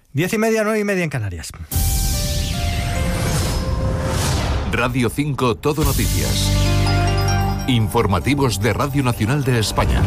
10:30, 9:30 en Canarias. Radio 5 Todo Noticias. Informativos de Radio Nacional de España.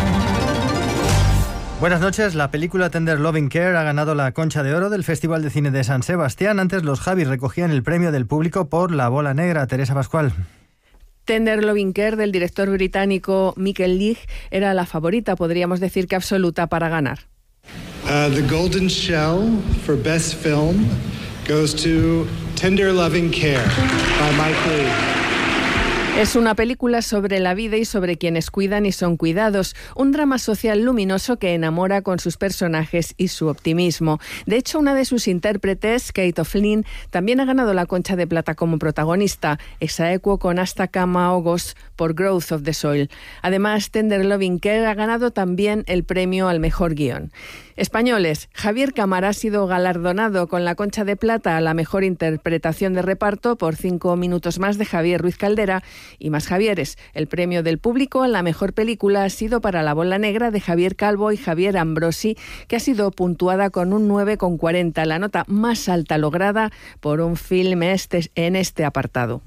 Buenas noches. La película Tender Loving Care ha ganado la Concha de Oro del Festival de Cine de San Sebastián. Antes los Javis recogían el premio del público por La Bola Negra. Teresa Pascual. Tender Loving Care, del director británico Michael Leigh, era la favorita, podríamos decir que absoluta, para ganar. The Golden Shell for Best Film goes to Tender Loving Care by Mike Leigh. Es una película sobre la vida y sobre quienes cuidan y son cuidados. Un drama social luminoso que enamora con sus personajes y su optimismo. De hecho, una de sus intérpretes, Kate O'Flynn, también ha ganado la Concha de Plata como protagonista, exaequo con Asta Kama-Ogos por Growth of the Soil. Además, Tender Loving Care ha ganado también el premio al mejor guión. Españoles. Javier Cámara ha sido galardonado con la Concha de Plata a la mejor interpretación de reparto por 5 minutos más de Javier Ruiz Caldera y Más Javieres. El premio del público a la mejor película ha sido para La Bola Negra de Javier Calvo y Javier Ambrosi, que ha sido puntuada con un 9,40, la nota más alta lograda por un film en este apartado.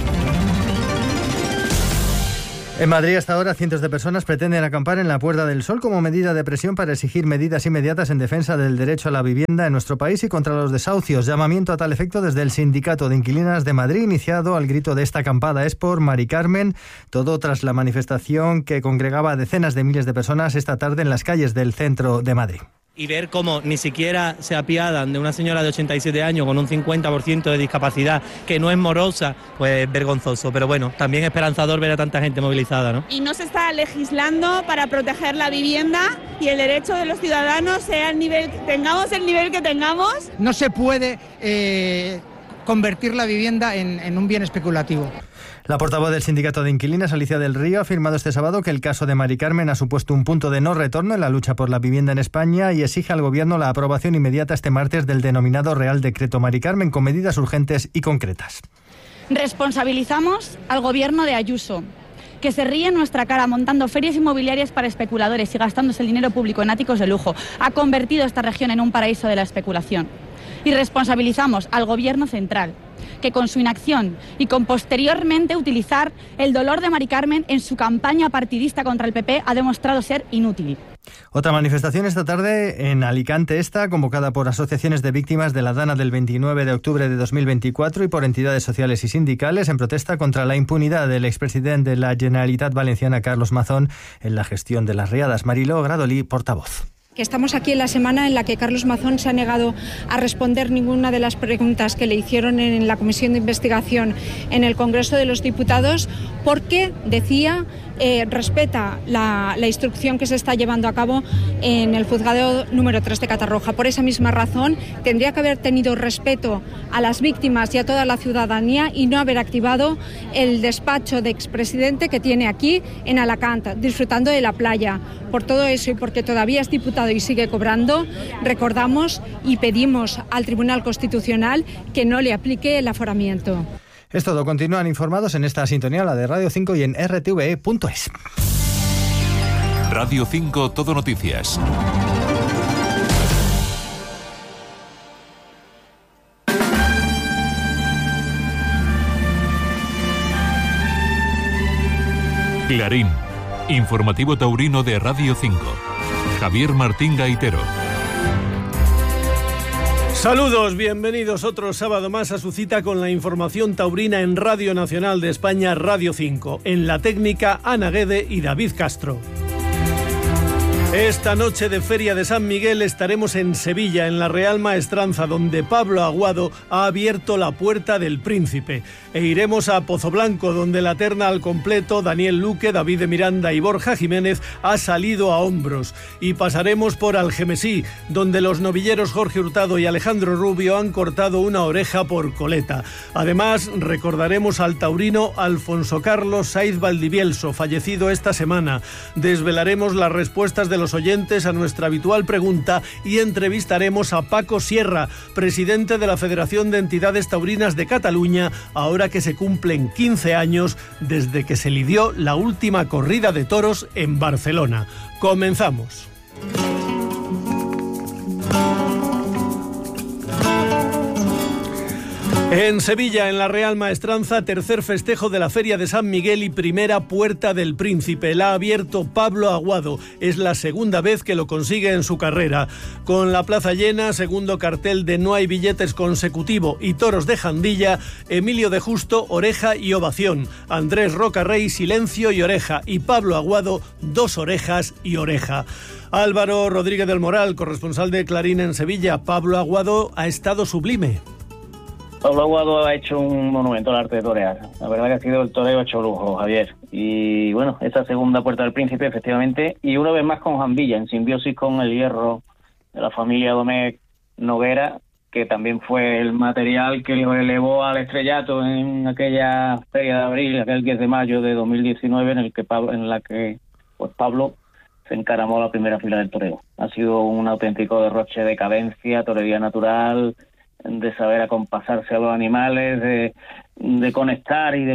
En Madrid, hasta ahora, cientos de personas pretenden acampar en la Puerta del Sol como medida de presión para exigir medidas inmediatas en defensa del derecho a la vivienda en nuestro país y contra los desahucios. Llamamiento a tal efecto desde el Sindicato de Inquilinas de Madrid, iniciado al grito de esta acampada es por Mari Carmen, todo tras la manifestación que congregaba a decenas de miles de personas esta tarde en las calles del centro de Madrid. Y ver cómo ni siquiera se apiadan de una señora de 87 años con un 50% de discapacidad, que no es morosa, pues es vergonzoso. Pero bueno, también esperanzador ver a tanta gente movilizada, ¿no? Y no se está legislando para proteger la vivienda y el derecho de los ciudadanos, sea el nivel, tengamos el nivel que tengamos. No se puede convertir la vivienda en un bien especulativo. La portavoz del Sindicato de Inquilinas, Alicia del Río, ha afirmado este sábado que el caso de Mari Carmen ha supuesto un punto de no retorno en la lucha por la vivienda en España y exige al Gobierno la aprobación inmediata este martes del denominado Real Decreto Mari Carmen con medidas urgentes y concretas. Responsabilizamos al Gobierno de Ayuso, que se ríe en nuestra cara montando ferias inmobiliarias para especuladores y gastándose el dinero público en áticos de lujo. Ha convertido esta región en un paraíso de la especulación. Y responsabilizamos al Gobierno central, que con su inacción y con posteriormente utilizar el dolor de Mari Carmen en su campaña partidista contra el PP ha demostrado ser inútil. Otra manifestación esta tarde en Alicante, convocada por asociaciones de víctimas de la Dana del 29 de octubre de 2024 y por entidades sociales y sindicales en protesta contra la impunidad del expresidente de la Generalitat Valenciana, Carlos Mazón, en la gestión de las riadas. Mariló Gradolí, portavoz. Que estamos aquí en la semana en la que Carlos Mazón se ha negado a responder ninguna de las preguntas que le hicieron en la Comisión de Investigación en el Congreso de los Diputados porque, decía, respeta la instrucción que se está llevando a cabo en el juzgado número 3 de Catarroja. Por esa misma razón, tendría que haber tenido respeto a las víctimas y a toda la ciudadanía y no haber activado el despacho de expresidente que tiene aquí en Alacant, disfrutando de la playa. Por todo eso y porque todavía es diputado y sigue cobrando, recordamos y pedimos al Tribunal Constitucional que no le aplique el aforamiento. Es todo. Continúan informados en esta sintonía, la de Radio 5 y en rtve.es. Radio 5 Todo Noticias. Clarín. Informativo taurino de Radio 5. Javier Martín Gaitero. Saludos, bienvenidos otro sábado más a su cita con la información taurina en Radio Nacional de España, Radio 5. En la técnica, Ana Guede y David Castro. Esta noche de Feria de San Miguel estaremos en Sevilla, en la Real Maestranza, donde Pablo Aguado ha abierto la Puerta del Príncipe. E iremos a Pozoblanco, donde la terna al completo, Daniel Luque, David de Miranda y Borja Jiménez, ha salido a hombros. Y pasaremos por Algemesí, donde los novilleros Jorge Hurtado y Alejandro Rubio han cortado una oreja por coleta. Además, recordaremos al taurino Alfonso Carlos Saiz Valdivielso, fallecido esta semana. Desvelaremos las respuestas de los oyentes a nuestra habitual pregunta y entrevistaremos a Paco Sierra, presidente de la Federación de Entidades Taurinas de Cataluña, ahora que se cumplen 15 años desde que se lidió la última corrida de toros en Barcelona. Comenzamos. En Sevilla, en la Real Maestranza, tercer festejo de la Feria de San Miguel y primera Puerta del Príncipe. La ha abierto Pablo Aguado. Es la segunda vez que lo consigue en su carrera. Con la plaza llena, segundo cartel de No hay billetes consecutivo y toros de Jandilla, Emilio de Justo, oreja y ovación. Andrés Rocarrey, silencio y oreja. Y Pablo Aguado, 2 orejas y oreja. Álvaro Rodríguez del Moral, corresponsal de Clarín en Sevilla. Pablo Aguado ha estado sublime. Pablo Aguado ha hecho un monumento al arte de torear. La verdad que ha sido el toreo hecho lujo, Javier. Y bueno, esa segunda Puerta del Príncipe, efectivamente, y una vez más con Jandilla, en simbiosis con el hierro de la familia Domecq Noguera, que también fue el material que lo elevó al estrellato en aquella feria de abril, aquel 10 de mayo de 2019, en la que pues Pablo se encaramó a la primera fila del toreo. Ha sido un auténtico derroche de cadencia, torería natural, de saber acompasarse a los animales, de conectar y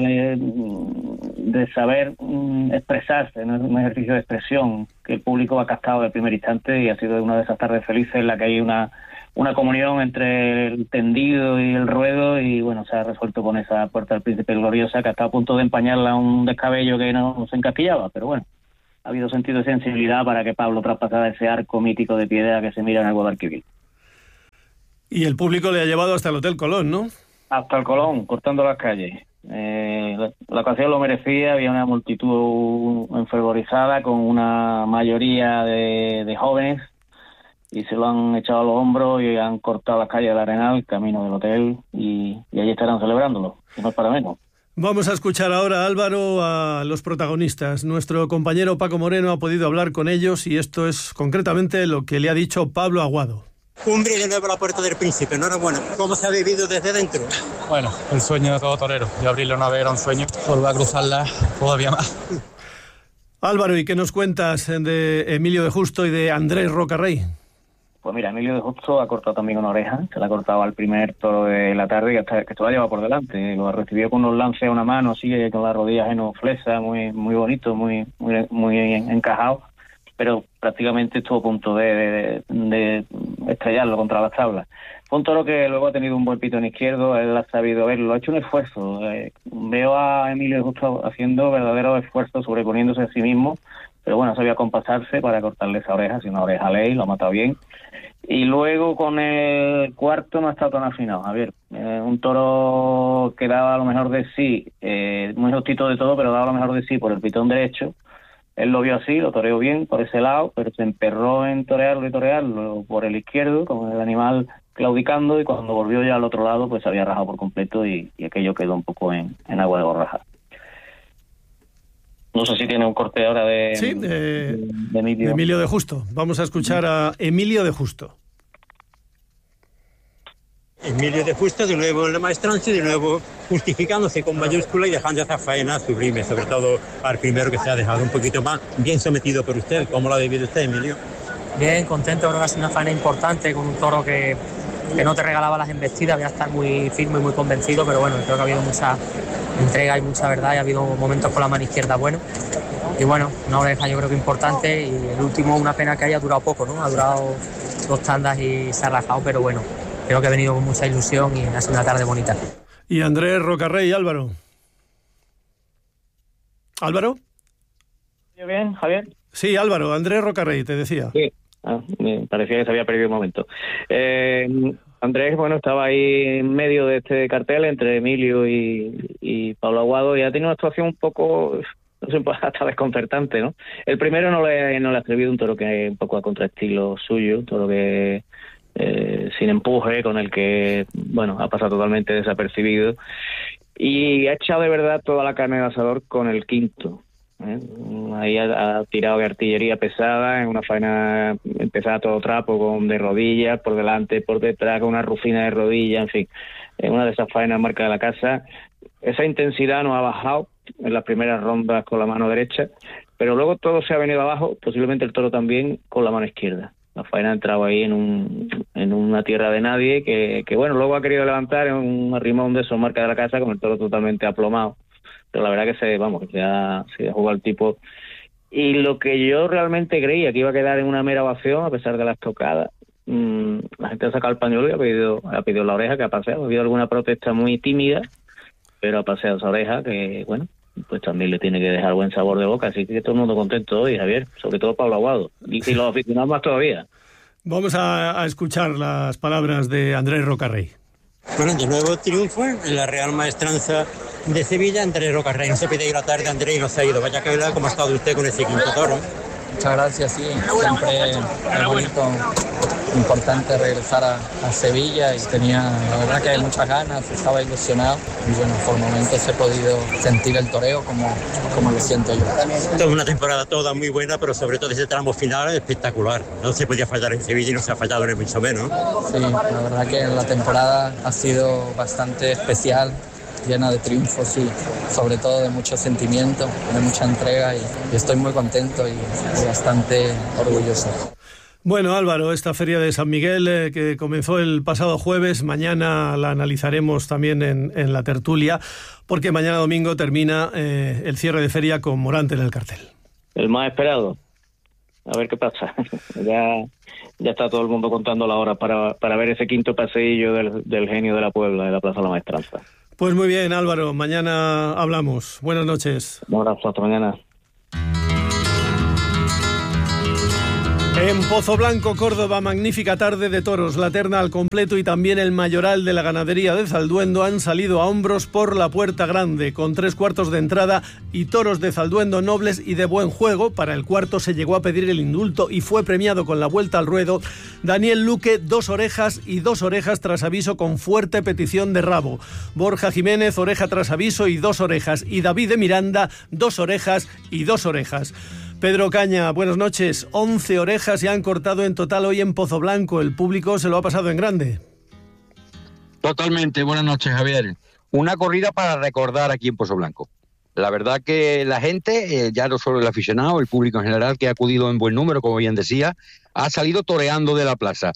de saber expresarse, ¿no? Es un ejercicio de expresión que el público ha captado del primer instante, y ha sido una de esas tardes felices en la que hay una comunión entre el tendido y el ruedo, y bueno, se ha resuelto con esa Puerta del Príncipe gloriosa que está a punto de empañarla un descabello que no se encasquillaba, pero bueno, ha habido sentido de sensibilidad para que Pablo traspasara ese arco mítico de piedra que se mira en el Guadalquivir. Y el público le ha llevado hasta el Hotel Colón, ¿no? Hasta el Colón, cortando las calles. La ocasión lo merecía, había una multitud enfervorizada con una mayoría de jóvenes, y se lo han echado a los hombros y han cortado las calles del Arenal, camino del hotel, y allí estarán celebrándolo, que no es para menos. Vamos a escuchar ahora, Álvaro, a los protagonistas. Nuestro compañero Paco Moreno ha podido hablar con ellos, y esto es concretamente lo que le ha dicho Pablo Aguado. Cumbre de nuevo la Puerta del Príncipe, enhorabuena. ¿Cómo se ha vivido desde dentro? Bueno, el sueño de todo torero. Yo abrirla una vez era un sueño, volver a cruzarla todavía más. Álvaro, ¿y qué nos cuentas de Emilio de Justo y de Andrés Rocarrey? Pues mira, Emilio de Justo ha cortado también una oreja, se la ha cortado al primer toro de la tarde, que se lo ha llevado por delante. Lo ha recibido con unos lances a una mano, así, con las rodillas genuflexas, muy bonito, muy encajado, pero prácticamente estuvo a punto de estrellarlo contra las tablas. Fue un toro que luego ha tenido un buen pitón izquierdo, él ha sabido verlo, ha hecho un esfuerzo. Veo a Emilio justo haciendo verdadero esfuerzo, sobreponiéndose a sí mismo, pero bueno, sabía compasarse para cortarle esa oreja, si una oreja ley, lo ha matado bien. Y luego con el cuarto no ha estado tan afinado, Javier. Un toro que daba lo mejor de sí, muy justito de todo, pero daba lo mejor de sí por el pitón derecho. Él lo vio así, lo toreó bien por ese lado, pero se emperró en torearlo por el izquierdo, con el animal claudicando, y cuando volvió ya al otro lado, pues se había rajado por completo, y aquello quedó un poco en agua de borraja. No sé si tiene un corte ahora de Emilio de Justo. Vamos a escuchar a Emilio de Justo. Emilio de Justo, de nuevo en la maestranza, de nuevo justificándose con mayúscula y dejando esa faena sublime, sobre todo al primero que se ha dejado un poquito más bien sometido por usted. ¿Cómo lo ha vivido usted, Emilio? Bien, contento, creo que ha sido una faena importante con un toro que no te regalaba las embestidas, voy a estar muy firme y muy convencido, pero bueno, creo que ha habido mucha entrega y mucha verdad, y ha habido momentos con la mano izquierda bueno. Y bueno, una oreja yo creo que importante, y el último una pena que haya durado poco, ¿no? Ha durado 2 tandas y se ha rajado, pero bueno, creo que ha venido con mucha ilusión y ha sido una tarde bonita. Y Andrés Rocarrey, Álvaro. ¿Álvaro? ¿Bien, Javier? Sí, Álvaro, Andrés Rocarrey, te decía. Sí, me parecía que se había perdido un momento. Andrés, bueno, estaba ahí en medio de este cartel entre Emilio y Pablo Aguado, y ha tenido una actuación un poco, no sé, hasta desconcertante, ¿no? El primero no le ha atrevido, un toro que es un poco a contraestilo suyo, un toro que sin empuje, con el que, bueno, ha pasado totalmente desapercibido, y ha echado de verdad toda la carne de asador con el quinto. Ahí ha tirado de artillería pesada, en una faena empezada todo trapo, de rodillas, por delante, por detrás, con una rufina de rodillas, en fin, una de esas faenas marca de la casa. Esa intensidad no ha bajado en las primeras rondas con la mano derecha, pero luego todo se ha venido abajo, posiblemente el toro también, con la mano izquierda. La faena ha entrado ahí en una tierra de nadie, que bueno, luego ha querido levantar en un arrimón de esos marca de la casa, con el toro totalmente aplomado. Pero la verdad que se ha jugado el tipo. Y lo que yo realmente creía que iba a quedar en una mera ovación, a pesar de las tocadas, la gente ha sacado el pañuelo y ha pedido la oreja, que ha paseado. Ha habido alguna protesta muy tímida, pero ha paseado esa oreja que, bueno, pues también le tiene que dejar buen sabor de boca. Así que todo el mundo contento hoy, Javier, sobre todo Pablo Aguado. Y los aficionados más todavía. Vamos a escuchar las palabras de Andrés Rocarrey. Bueno, de nuevo triunfo en la Real Maestranza de Sevilla. Andrés Rocarrey, no se pide ir a la tarde, Andrés, no se ha ido. Vaya que verdad, ¿cómo ha estado usted con ese quinto toro? Muchas gracias, sí. Siempre es bonito, importante regresar a Sevilla y tenía, la verdad que muchas ganas, estaba ilusionado y bueno, por momentos he podido sentir el toreo como lo siento yo. Toda una temporada toda muy buena, pero sobre todo ese tramo final espectacular. No se podía fallar en Sevilla y no se ha fallado ni mucho menos. Sí, la verdad que la temporada ha sido bastante especial, llena de triunfos y sobre todo de mucho sentimiento, de mucha entrega y estoy muy contento y bastante orgulloso. Bueno, Álvaro, esta feria de San Miguel que comenzó el pasado jueves, mañana la analizaremos también en la tertulia, porque mañana domingo termina el cierre de feria con Morante en el cartel. El más esperado. A ver qué pasa. Ya está todo el mundo contando la hora para ver ese quinto paseillo del genio de la Puebla, de la Plaza de la Maestranza. Pues muy bien, Álvaro, mañana hablamos. Buenas noches. Un abrazo, hasta mañana. En Pozoblanco, Córdoba, magnífica tarde de toros. La terna al completo y también el mayoral de la ganadería de Zalduendo han salido a hombros por la Puerta Grande, con 3/4 de entrada y toros de Zalduendo nobles y de buen juego. Para el cuarto se llegó a pedir el indulto y fue premiado con la vuelta al ruedo Daniel Luque, 2 orejas y 2 orejas tras aviso con fuerte petición de rabo. Borja Jiménez, oreja tras aviso y 2 orejas. Y David de Miranda, 2 orejas y 2 orejas. Pedro Caña, buenas noches. 11 orejas se han cortado en total hoy en Pozoblanco. El público se lo ha pasado en grande. Totalmente. Buenas noches, Javier. Una corrida para recordar aquí en Pozoblanco. La verdad que la gente, ya no solo el aficionado, el público en general, que ha acudido en buen número, como bien decía, ha salido toreando de la plaza.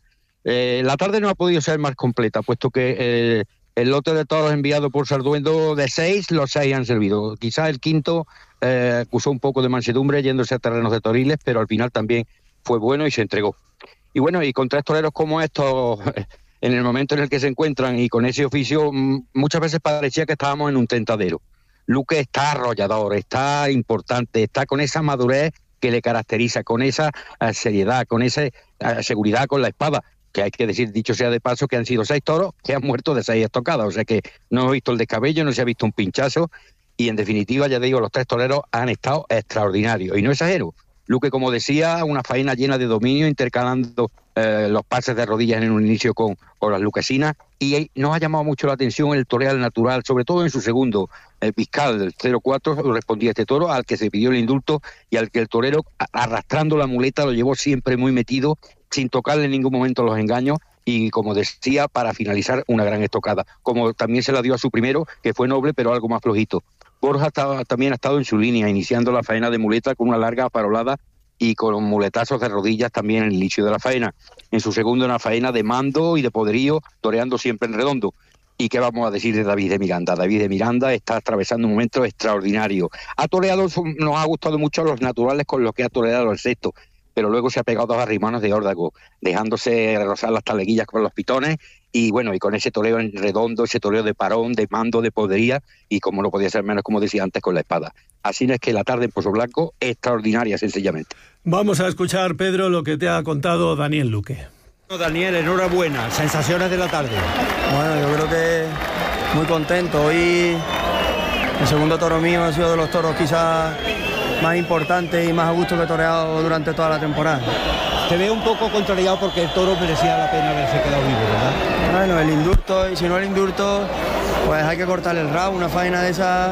La tarde no ha podido ser más completa, puesto que el lote de toros enviado por Zalduendo de 6, los 6 han servido. Quizás el quinto acusó un poco de mansedumbre yéndose a terrenos de toriles, pero al final también fue bueno y se entregó. Y bueno, y con 3 toreros como estos, en el momento en el que se encuentran y con ese oficio, muchas veces parecía que estábamos en un tentadero. Luque está arrollador, está importante, está con esa madurez que le caracteriza, con esa seriedad, con esa seguridad con la espada, que hay que decir, dicho sea de paso, que han sido 6 toros que han muerto de 6 estocadas, o sea que no hemos visto el descabello, no se ha visto un pinchazo, y en definitiva, ya digo, los 3 toreros han estado extraordinarios, y no exagero. Luque, como decía, una faena llena de dominio, intercalando los pases de rodillas en un inicio con las luquesinas, y nos ha llamado mucho la atención el toreal natural, sobre todo en su segundo, el Piscal del 0-4, respondía a este toro, al que se pidió el indulto, y al que el torero, arrastrando la muleta, lo llevó siempre muy metido, sin tocarle en ningún momento los engaños, y como decía, para finalizar una gran estocada, como también se la dio a su primero, que fue noble, pero algo más flojito. Borja también ha estado en su línea, iniciando la faena de muleta con una larga parolada y con muletazos de rodillas también en el inicio de la faena. En su segundo, una faena de mando y de poderío, toreando siempre en redondo. ¿Y qué vamos a decir de David de Miranda? David de Miranda está atravesando un momento extraordinario. Ha toreado, nos ha gustado mucho los naturales con los que ha toreado el sexto, pero luego se ha pegado 2 arrimanos de órdago, dejándose rozar las taleguillas con los pitones, y bueno, y con ese toreo en redondo, ese toreo de parón, de mando, de podería, y como no podía ser menos, como decía antes, con la espada. Así es que la tarde en Pozoblanco, extraordinaria, sencillamente. Vamos a escuchar, Pedro, lo que te ha contado Daniel Luque. Daniel, enhorabuena. Sensaciones de la tarde. Bueno, yo creo que muy contento. Hoy el segundo toro mío ha sido de los toros quizás más importantes y más a gusto que he toreado durante toda la temporada. Te veo un poco contrariado porque el toro merecía la pena haberse quedado vivo, ¿verdad? Bueno, el indulto, y si no el indulto, pues hay que cortarle el rabo. Una faena de esa,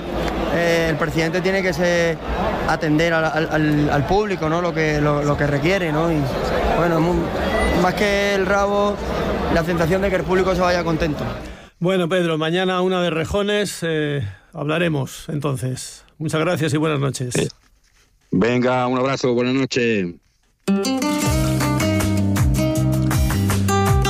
el presidente tiene que atender al público, ¿no? Lo que requiere, ¿no? Y bueno, más que el rabo, la sensación de que el público se vaya contento. Bueno, Pedro, mañana una de Rejones, hablaremos entonces. Muchas gracias y buenas noches. Venga, un abrazo, buenas noches.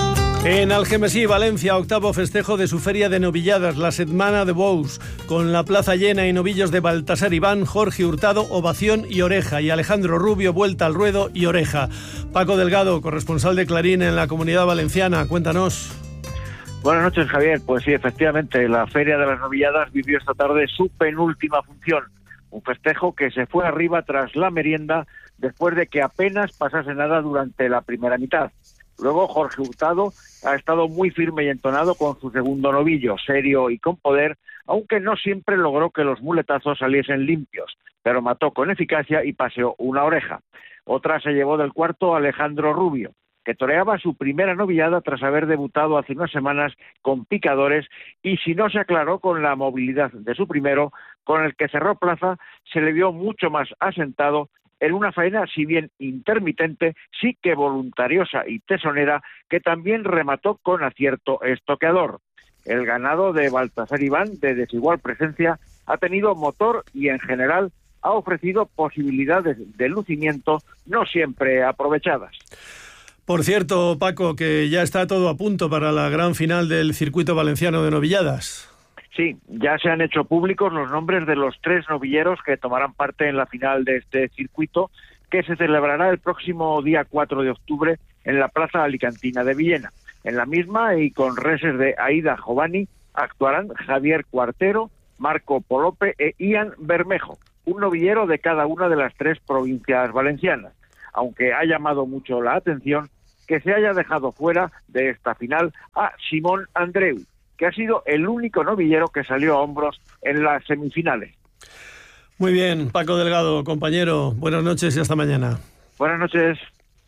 En Algemesí, Valencia, octavo festejo de su feria de novilladas, la Setmana de Bous, con la plaza llena y novillos de Baltasar Iván, Jorge Hurtado, ovación y oreja, y Alejandro Rubio, vuelta al ruedo y oreja. Paco Delgado, corresponsal de Clarín en la Comunidad Valenciana, cuéntanos. Buenas noches, Javier. Pues sí, efectivamente, la Feria de las Novilladas vivió esta tarde su penúltima función. Un festejo que se fue arriba tras la merienda después de que apenas pasase nada durante la primera mitad. Luego Jorge Hurtado ha estado muy firme y entonado con su segundo novillo, serio y con poder, aunque no siempre logró que los muletazos saliesen limpios, pero mató con eficacia y paseó una oreja. Otra se llevó del cuarto Alejandro Rubio, que toreaba su primera novillada tras haber debutado hace unas semanas con picadores y si no se aclaró con la movilidad de su primero, con el que cerró plaza, se le vio mucho más asentado en una faena, si bien intermitente, sí que voluntariosa y tesonera, que también remató con acierto estoqueador. El ganado de Baltasar Iván, de desigual presencia, ha tenido motor y en general ha ofrecido posibilidades de lucimiento no siempre aprovechadas. Por cierto, Paco, que ya está todo a punto para la gran final del circuito valenciano de novilladas. Sí, ya se han hecho públicos los nombres de los 3 novilleros que tomarán parte en la final de este circuito, que se celebrará el próximo día 4 de octubre en la Plaza Alicantina de Villena. En la misma, y con reses de Aida Jovani, actuarán Javier Cuartero, Marco Polope e Ian Bermejo, un novillero de cada una de las 3 provincias valencianas, aunque ha llamado mucho la atención que se haya dejado fuera de esta final a Simón Andreu, que ha sido el único novillero que salió a hombros en las semifinales. Muy bien, Paco Delgado, compañero, buenas noches y hasta mañana. Buenas noches.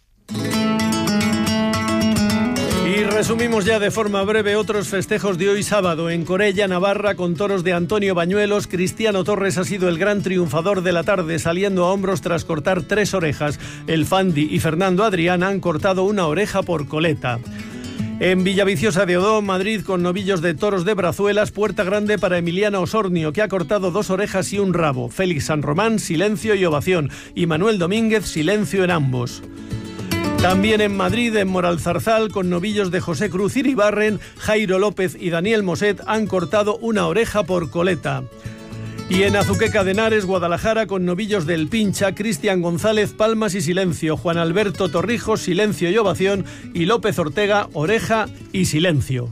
Y resumimos ya de forma breve otros festejos de hoy sábado. En Corella, Navarra, con toros de Antonio Bañuelos, Cristiano Torres ha sido el gran triunfador de la tarde, saliendo a hombros tras cortar 3 orejas. El Fandi y Fernando Adrián han cortado una oreja por coleta. En Villaviciosa de Odó, Madrid, con novillos de toros de Brazuelas, puerta grande para Emiliano Osornio, que ha cortado 2 orejas y un rabo. Félix San Román, silencio y ovación. Y Manuel Domínguez, silencio en ambos. También en Madrid, en Moralzarzal, con novillos de José Cruz Iribarren, Jairo López y Daniel Moset han cortado una oreja por coleta. Y en Azuqueca de Henares, Guadalajara, con novillos del Pincha, Cristian González, palmas y silencio, Juan Alberto Torrijos, silencio y ovación, y López Ortega, oreja y silencio.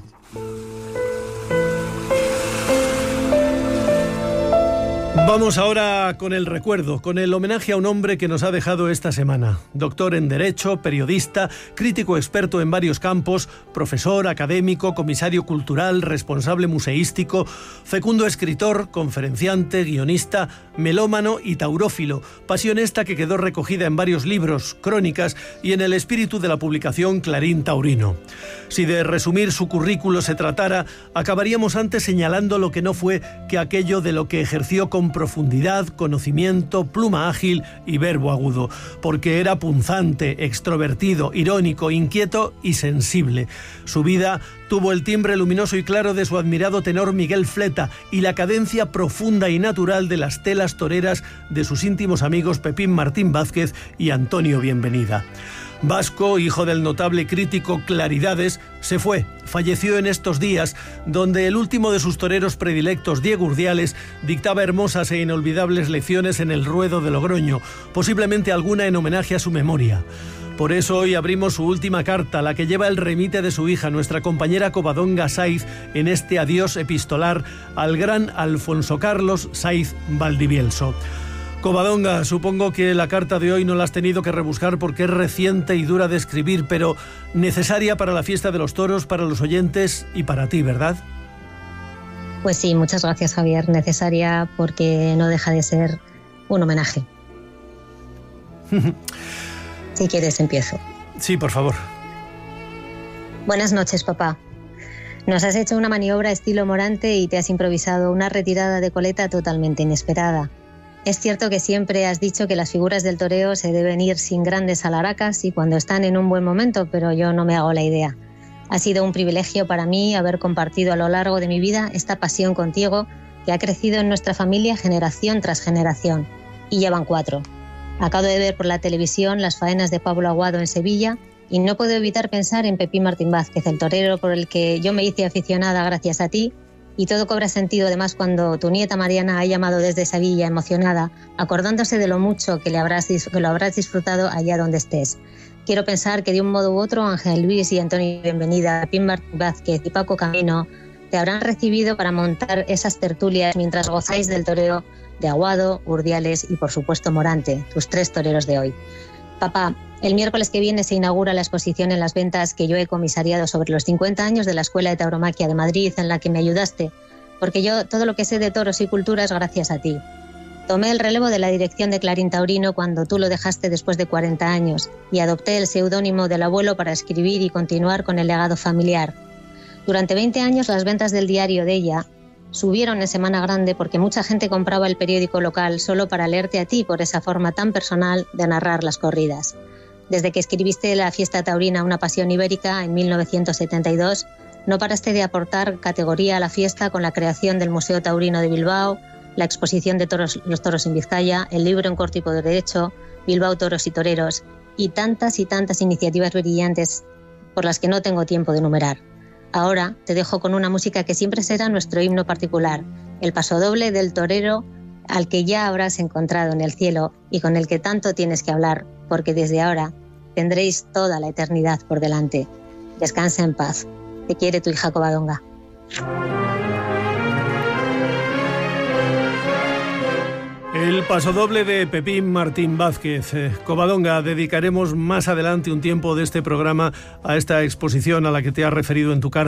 Vamos ahora con el recuerdo, con el homenaje a un hombre que nos ha dejado esta semana. Doctor en Derecho, periodista, crítico experto en varios campos, profesor, académico, comisario cultural, responsable museístico, fecundo escritor, conferenciante, guionista, melómano y taurófilo, pasión esta que quedó recogida en varios libros, crónicas y en el espíritu de la publicación Clarín Taurino. Si de resumir su currículo se tratara, acabaríamos antes señalando lo que no fue que aquello de lo que ejerció con profundidad, conocimiento, pluma ágil y verbo agudo, porque era punzante, extrovertido, irónico, inquieto y sensible. Su vida tuvo el timbre luminoso y claro de su admirado tenor Miguel Fleta y la cadencia profunda y natural de las telas toreras de sus íntimos amigos Pepín Martín Vázquez y Antonio Bienvenida. Vasco, hijo del notable crítico Claridades, se fue, falleció en estos días, donde el último de sus toreros predilectos, Diego Urdiales, dictaba hermosas e inolvidables lecciones en el ruedo de Logroño, posiblemente alguna en homenaje a su memoria. Por eso hoy abrimos su última carta, la que lleva el remite de su hija, nuestra compañera Covadonga Saiz, en este adiós epistolar al gran Alfonso Carlos Saiz Valdivielso. Covadonga, supongo que la carta de hoy no la has tenido que rebuscar porque es reciente y dura de escribir, pero necesaria para la fiesta de los toros, para los oyentes y para ti, ¿verdad? Pues sí, muchas gracias, Javier. Necesaria porque no deja de ser un homenaje. Si quieres, empiezo. Sí, por favor. Buenas noches, papá. Nos has hecho una maniobra estilo Morante y te has improvisado una retirada de coleta totalmente inesperada. Es cierto que siempre has dicho que las figuras del toreo se deben ir sin grandes alaracas y cuando están en un buen momento, pero yo no me hago la idea. Ha sido un privilegio para mí haber compartido a lo largo de mi vida esta pasión contigo que ha crecido en nuestra familia generación tras generación. Y ya van 4. Acabo de ver por la televisión las faenas de Pablo Aguado en Sevilla Y no puedo evitar pensar en Pepín Martín Vázquez, el torero por el que yo me hice aficionada gracias a ti, y todo cobra sentido además cuando tu nieta Mariana ha llamado desde Sevilla emocionada, acordándose de lo mucho que lo habrás disfrutado allá donde estés. Quiero pensar que de un modo u otro Ángel Luis y Antonio Bienvenida, Pepín Martín Vázquez y Paco Camino te habrán recibido para montar esas tertulias mientras gozáis del toreo de Aguado, Urdiales y por supuesto Morante, tus 3 toreros de hoy. Papá, el miércoles que viene se inaugura la exposición en Las Ventas que yo he comisariado sobre los 50 años de la Escuela de Tauromaquia de Madrid, en la que me ayudaste, porque yo todo lo que sé de toros y cultura es gracias a ti. Tomé el relevo de la dirección de Clarín Taurino cuando tú lo dejaste después de 40 años y adopté el seudónimo del abuelo para escribir y continuar con el legado familiar. Durante 20 años las ventas del diario de ella subieron en Semana Grande porque mucha gente compraba el periódico local solo para leerte a ti por esa forma tan personal de narrar las corridas. Desde que escribiste La fiesta taurina, una pasión ibérica, en 1972, no paraste de aportar categoría a la fiesta con la creación del Museo Taurino de Bilbao, la exposición de los toros en Vizcaya, el libro en corto y por derecho, Bilbao Toros y Toreros, y tantas iniciativas brillantes por las que no tengo tiempo de enumerar. Ahora te dejo con una música que siempre será nuestro himno particular, el pasodoble del torero al que ya habrás encontrado en el cielo y con el que tanto tienes que hablar, porque desde ahora tendréis toda la eternidad por delante. Descansa en paz. Te quiere tu hija Covadonga. El pasodoble de Pepín Martín Vázquez. Covadonga, dedicaremos más adelante un tiempo de este programa a esta exposición a la que te has referido en tu carta.